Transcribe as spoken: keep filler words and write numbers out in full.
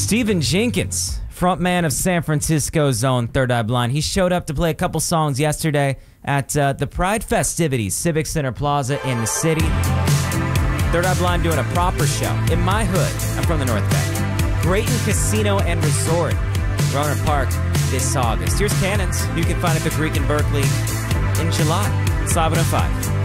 Stephen Jenkins, frontman of San Francisco's own Third Eye Blind, he showed up to play a couple songs yesterday at uh, the Pride festivities, Civic Center Plaza in the city. Third Eye Blind doing a proper show in my hood. I'm from the North Bay. Grayton Casino and Resort, Rohnert Park, this August. Here's Cannons. You can find it at the Greek in Berkeley in July. It's five oh five.